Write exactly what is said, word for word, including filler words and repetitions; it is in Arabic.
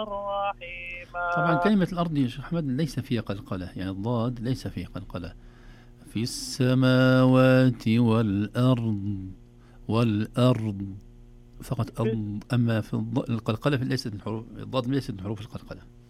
رحيما. طبعا كلمة الأرض يا شيخ أحمد ليس فيها قلقلة، يعني الضاد ليس فيه قلقلة. في السماوات والأرض، والأرض فقط أض. أما في القلقلة ليست من حروف الضاد، ليست من حروف القلقلة.